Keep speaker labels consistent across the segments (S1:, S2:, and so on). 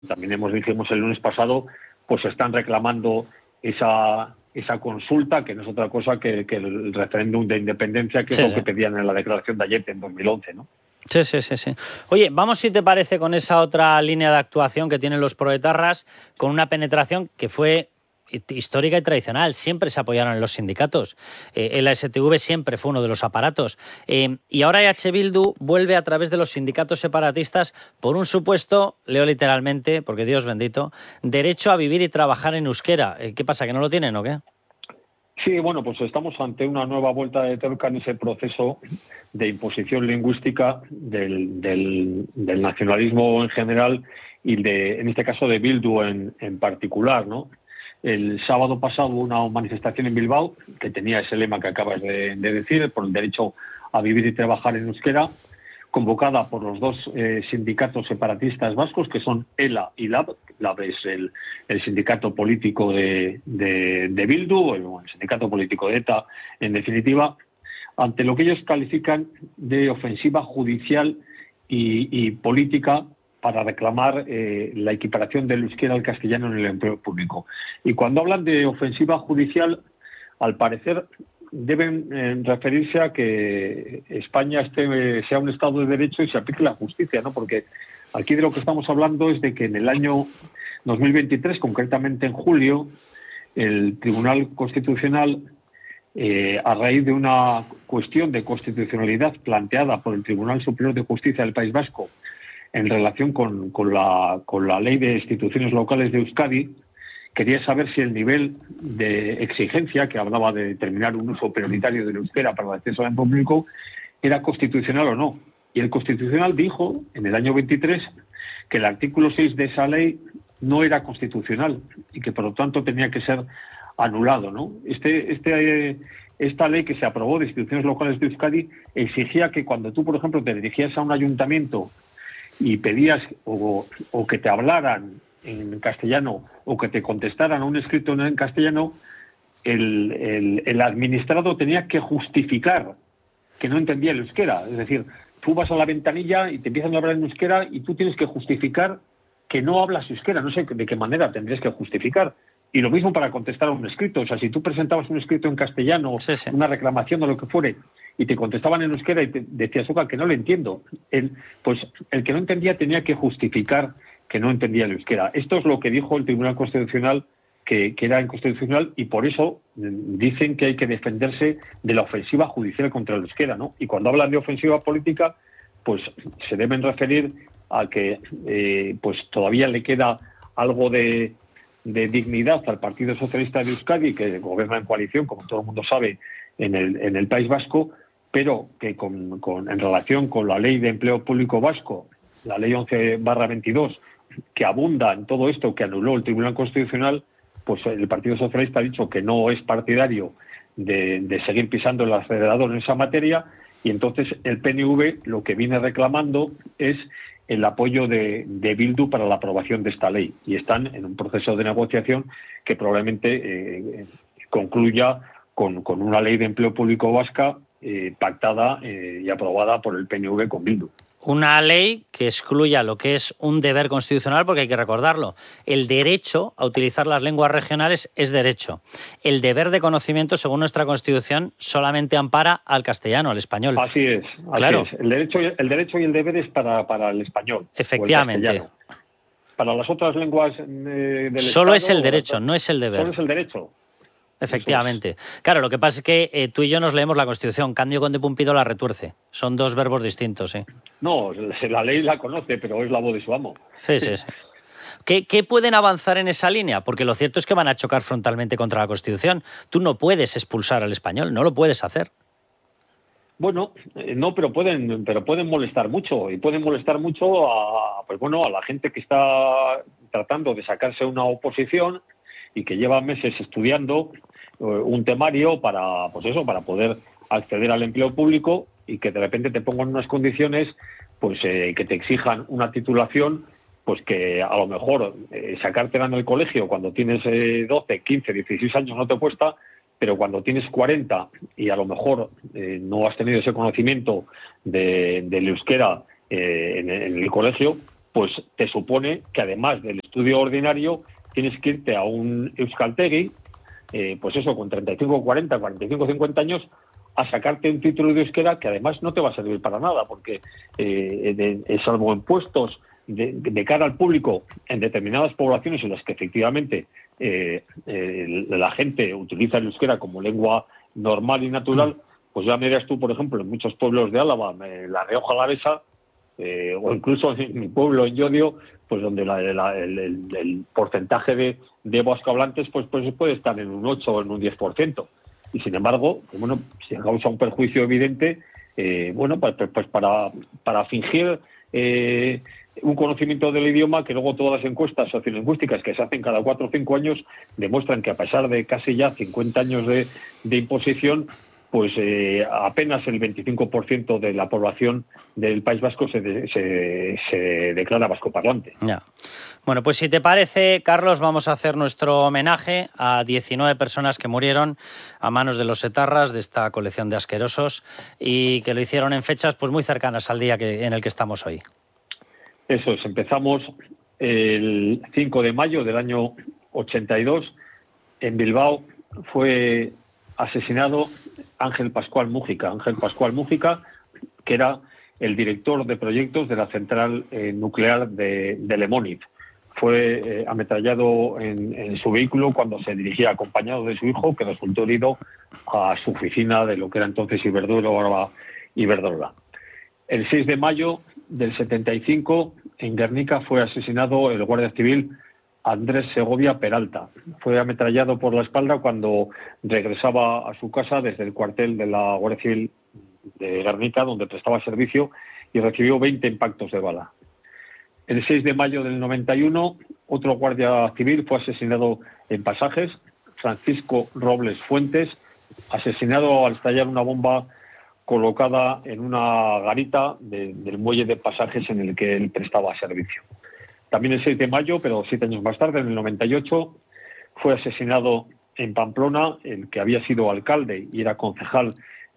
S1: también dijimos el lunes pasado, pues están reclamando esa consulta, que no es otra cosa que el referéndum de independencia, que es lo que pedían en la declaración de ayer en 2011, ¿no?
S2: Sí. Oye, vamos, si te parece, con esa otra línea de actuación que tienen los proetarras, con una penetración que fue histórica y tradicional. Siempre se apoyaron en los sindicatos. El ASTV siempre fue uno de los aparatos. Y ahora EH Bildu vuelve a través de los sindicatos separatistas por un supuesto, leo literalmente, porque Dios bendito, derecho a vivir y trabajar en euskera. ¿Qué pasa, que no lo tienen o qué?
S1: Sí, bueno, pues estamos ante una nueva vuelta de tuerca en ese proceso de imposición lingüística del nacionalismo en general y en este caso de Bildu en particular, ¿no? El sábado pasado hubo una manifestación en Bilbao que tenía ese lema que acabas de decir, por el derecho a vivir y trabajar en euskera, convocada por los dos sindicatos separatistas vascos, que son ELA y LAB. LAB es el sindicato político de Bildu, el sindicato político de ETA, en definitiva, ante lo que ellos califican de ofensiva judicial y política para reclamar la equiparación del euskera al castellano en el empleo público. Y cuando hablan de ofensiva judicial, al parecer deben referirse a que España sea un Estado de Derecho y se aplique la justicia, ¿no? Porque aquí de lo que estamos hablando es de que en el año 2023, concretamente en julio, el Tribunal Constitucional, a raíz de una cuestión de constitucionalidad planteada por el Tribunal Superior de Justicia del País Vasco en relación con la Ley de Instituciones Locales de Euskadi, quería saber si el nivel de exigencia, que hablaba de determinar un uso prioritario del euskera para el acceso al empleo público, era constitucional o no. Y el Constitucional dijo, en el año 23, que el artículo 6 de esa ley no era constitucional y que, por lo tanto, tenía que ser anulado, ¿no? Esta ley que se aprobó de instituciones locales de Euskadi exigía que cuando tú, por ejemplo, te dirigías a un ayuntamiento y pedías o que te hablaran en castellano o que te contestaran a un escrito en castellano, el administrado tenía que justificar que no entendía el euskera. Es decir, tú vas a la ventanilla y te empiezan a hablar en euskera y tú tienes que justificar que no hablas euskera. No sé de qué manera tendrías que justificar. Y lo mismo para contestar a un escrito. O sea, si tú presentabas un escrito en castellano, una reclamación o lo que fuere, y te contestaban en euskera y te decías, oiga, que no le entiendo. Pues el que no entendía tenía que justificar que no entendía el euskera. Esto es lo que dijo el Tribunal Constitucional, que era inconstitucional, y por eso dicen que hay que defenderse de la ofensiva judicial contra el euskera, ¿no? Y cuando hablan de ofensiva política, pues se deben referir a que pues todavía le queda algo de dignidad al Partido Socialista de Euskadi, que gobierna en coalición, como todo el mundo sabe, en el País Vasco, pero que en relación con la Ley de Empleo Público Vasco, la Ley 11/22, que abunda en todo esto que anuló el Tribunal Constitucional, pues el Partido Socialista ha dicho que no es partidario de seguir pisando el acelerador en esa materia, y entonces el PNV lo que viene reclamando es el apoyo de Bildu para la aprobación de esta ley, y están en un proceso de negociación que probablemente concluya con una ley de empleo público vasca pactada y aprobada por el PNV con Bildu.
S2: Una ley que excluya lo que es un deber constitucional, porque hay que recordarlo. El derecho a utilizar las lenguas regionales es derecho. El deber de conocimiento, según nuestra Constitución, solamente ampara al castellano, al español.
S1: Así es.
S2: Claro.
S1: El derecho y el deber es para el español.
S2: Efectivamente.
S1: O el castellano. Para las otras lenguas del
S2: solo
S1: Estado,
S2: es el derecho, no es el deber.
S1: Solo es el derecho.
S2: Efectivamente. Claro, lo que pasa es que tú y yo nos leemos la Constitución. Cándido Conde Pumpido la retuerce. Son dos verbos distintos, ¿sí?
S1: No, la ley la conoce, pero es la voz de su amo.
S2: Sí. ¿Qué pueden avanzar en esa línea? Porque lo cierto es que van a chocar frontalmente contra la Constitución. Tú no puedes expulsar al español, no lo puedes hacer.
S1: Bueno, no, pero pueden molestar mucho, y pueden molestar mucho a la gente que está tratando de sacarse una oposición y que lleva meses estudiando un temario para poder acceder al empleo público, y que de repente te pongan unas condiciones que te exijan una titulación, pues que a lo mejor sacártela en el colegio cuando tienes 12, 15, 16 años no te cuesta, pero cuando tienes 40 y a lo mejor no has tenido ese conocimiento del euskera en el colegio, pues te supone que además del estudio ordinario tienes que irte a un euskaltegi, pues eso, con 35, 40, 45, 50 años, a sacarte un título de euskera que además no te va a servir para nada, porque salvo en puestos de cara al público en determinadas poblaciones en las que efectivamente la gente utiliza el euskera como lengua normal y natural, pues ya me dirás tú, por ejemplo, en muchos pueblos de Álava, la Rioja Alavesa, o incluso en mi pueblo, en Llodio, pues donde el porcentaje de vascohablantes pues puede estar en un 8 o en un 10%. Y sin embargo, pues bueno, si causa un perjuicio evidente, pues para fingir un conocimiento del idioma, que luego todas las encuestas sociolingüísticas que se hacen cada 4 o 5 años demuestran que a pesar de casi ya 50 años de imposición, pues apenas el 25% de la población del País Vasco se declara vascoparlante.
S2: Ya. Bueno, pues si te parece, Carlos, vamos a hacer nuestro homenaje a 19 personas que murieron a manos de los etarras de esta colección de asquerosos y que lo hicieron en fechas pues muy cercanas al día en el que estamos hoy.
S1: Eso es, empezamos el 5 de mayo del año 82. En Bilbao fue asesinado Ángel Pascual Mújica. Ángel Pascual Mújica, que era el director de proyectos de la central nuclear de Lemóniz. Fue ametrallado en su vehículo cuando se dirigía acompañado de su hijo, que resultó herido, a su oficina de lo que era entonces Iberdrola, ahora Iberdrola. El 6 de mayo del 75, en Guernica, fue asesinado el guardia civil Andrés Segovia Peralta. Fue ametrallado por la espalda cuando regresaba a su casa desde el cuartel de la Guardia Civil de Guernica, donde prestaba servicio, y recibió 20 impactos de bala. El 6 de mayo del 91, otro guardia civil fue asesinado en Pasajes, Francisco Robles Fuentes, asesinado al estallar una bomba colocada en una garita del muelle de Pasajes en el que él prestaba servicio. También el 6 de mayo, pero 7 años más tarde, en el 98, fue asesinado en Pamplona el que había sido alcalde y era concejal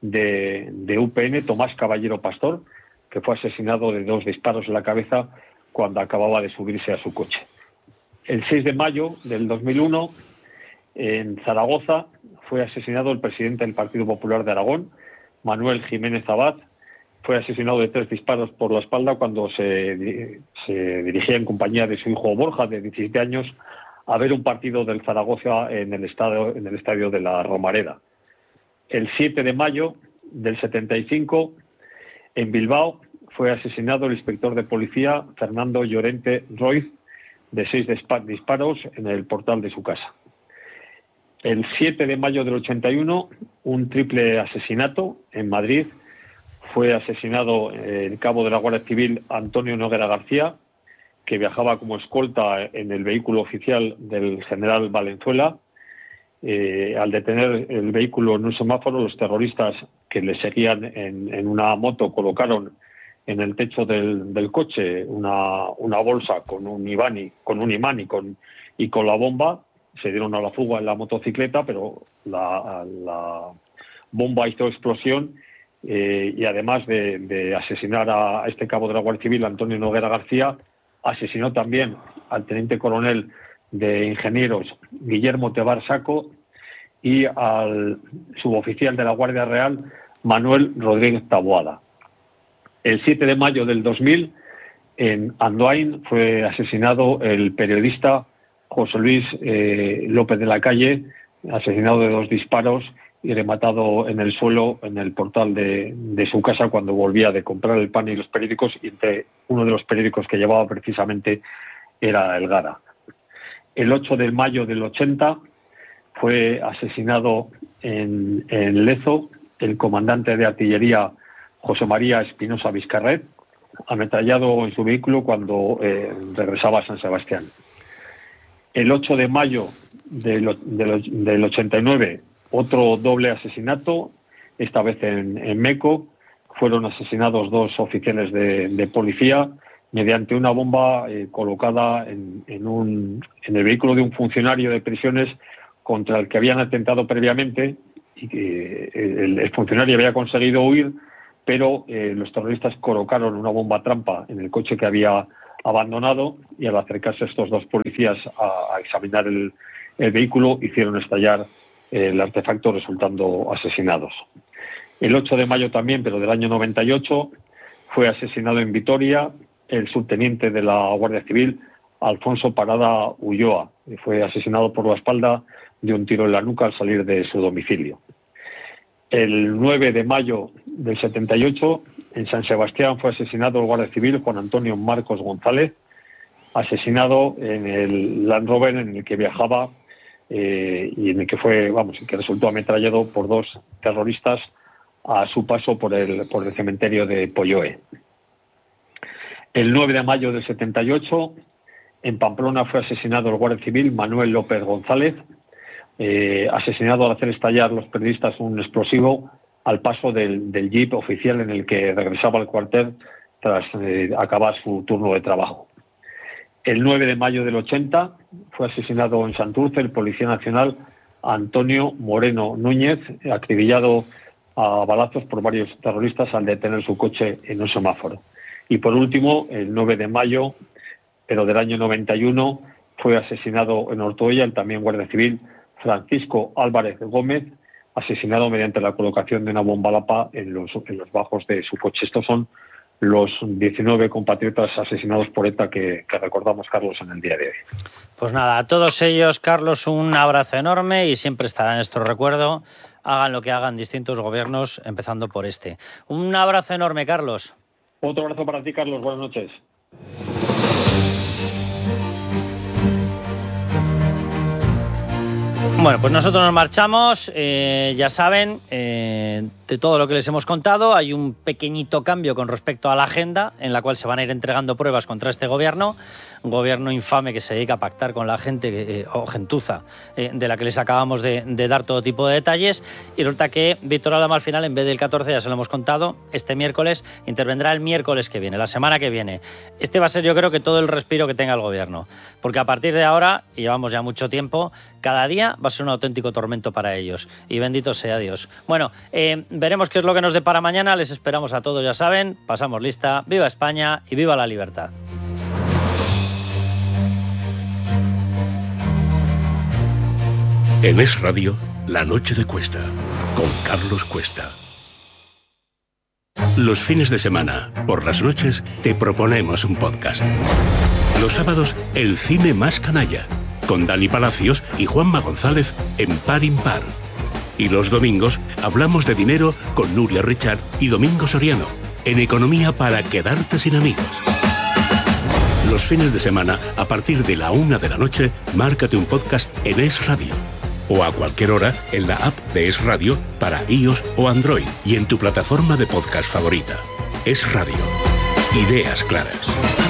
S1: de UPN, Tomás Caballero Pastor, que fue asesinado de 2 disparos en la cabeza cuando acababa de subirse a su coche. El 6 de mayo del 2001, en Zaragoza, fue asesinado el presidente del Partido Popular de Aragón, Manuel Jiménez Abad. Fue asesinado de 3 disparos por la espalda cuando se dirigía en compañía de su hijo Borja, de 17 años, a ver un partido del Zaragoza en el estadio de la Romareda. El 7 de mayo del 75, en Bilbao, fue asesinado el inspector de policía Fernando Llorente Roiz, de 6 disparos en el portal de su casa. El 7 de mayo del 81, un triple asesinato en Madrid. Fue asesinado el cabo de la Guardia Civil Antonio Noguera García, que viajaba como escolta en el vehículo oficial del general Valenzuela. Al detener el vehículo en un semáforo, los terroristas que le seguían en una moto colocaron en el techo del coche una bolsa con un imán y con la bomba. Se dieron a la fuga en la motocicleta, pero la bomba hizo explosión. Y además de asesinar a este cabo de la Guardia Civil, Antonio Noguera García, asesinó también al teniente coronel de ingenieros Guillermo Tebar Saco y al suboficial de la Guardia Real, Manuel Rodríguez Taboada. El 7 de mayo del 2000, en Andoain, fue asesinado el periodista José Luis López de la Calle, asesinado de 2 disparos y rematado en el suelo en el portal de su casa cuando volvía de comprar el pan y los periódicos, y entre uno de los periódicos que llevaba precisamente era el Gara. El 8 de mayo del 80 fue asesinado en Lezo el comandante de artillería José María Espinosa Vizcarret, ametrallado en su vehículo cuando regresaba a San Sebastián. El 8 de mayo del 89, otro doble asesinato, esta vez en Meco. Fueron asesinados 2 oficiales de policía mediante una bomba colocada en el vehículo de un funcionario de prisiones contra el que habían atentado previamente, y que el funcionario había conseguido huir, pero los terroristas colocaron una bomba trampa en el coche que había abandonado, y al acercarse estos dos policías a examinar el vehículo, hicieron estallar el artefacto, resultando asesinados. El 8 de mayo también, pero del año 98, fue asesinado en Vitoria el subteniente de la Guardia Civil, Alfonso Parada Ulloa, y fue asesinado por la espalda de un tiro en la nuca al salir de su domicilio. El 9 de mayo del 78, en San Sebastián, fue asesinado el Guardia Civil Juan Antonio Marcos González, asesinado en el Land Rover en el que viajaba y en el que que resultó ametrallado por dos terroristas a su paso por el cementerio de Polloé. El 9 de mayo del 78, en Pamplona, fue asesinado el Guardia Civil Manuel López González, asesinado al hacer estallar los periodistas un explosivo al paso del jeep oficial en el que regresaba al cuartel tras acabar su turno de trabajo. El 9 de mayo del 80 fue asesinado en Santurce el policía nacional Antonio Moreno Núñez, acribillado a balazos por varios terroristas al detener su coche en un semáforo. Y por último, el 9 de mayo, pero del año 91, fue asesinado en Ortuella el también guardia civil Francisco Álvarez Gómez, asesinado mediante la colocación de una bomba lapa en los bajos de su coche. Estos son los 19 compatriotas asesinados por ETA que recordamos, Carlos, en el día de hoy.
S2: Pues nada, a todos ellos, Carlos, un abrazo enorme y siempre estará en nuestro recuerdo. Hagan lo que hagan distintos gobiernos, empezando por este. Un abrazo enorme, Carlos.
S1: Otro abrazo para ti, Carlos. Buenas noches.
S2: Bueno, pues nosotros nos marchamos, ya saben, de todo lo que les hemos contado, hay un pequeñito cambio con respecto a la agenda en la cual se van a ir entregando pruebas contra este gobierno, un gobierno infame que se dedica a pactar con la gente, o gentuza, de la que les acabamos de dar todo tipo de detalles, y resulta que Víctor Aldama al final, en vez del 14, ya se lo hemos contado, este miércoles, intervendrá el miércoles que viene, la semana que viene. Este va a ser, yo creo, que todo el respiro que tenga el gobierno, porque a partir de ahora, y llevamos ya mucho tiempo, cada día va a ser un auténtico tormento para ellos. Y bendito sea Dios. Bueno, veremos qué es lo que nos depara mañana. Les esperamos a todos, ya saben. Pasamos lista. ¡Viva España y viva la libertad!
S3: En Es Radio, La Noche de Cuesta, con Carlos Cuesta. Los fines de semana, por las noches, te proponemos un podcast. Los sábados, el cine más canalla, con Dani Palacios y Juanma González en Par Impar. Y los domingos hablamos de dinero con Nuria Richard y Domingo Soriano, en Economía para quedarte sin amigos. Los fines de semana, a partir de la 1 de la noche, márcate un podcast en Es Radio. O a cualquier hora en la app de Es Radio para iOS o Android y en tu plataforma de podcast favorita. Es Radio. Ideas claras.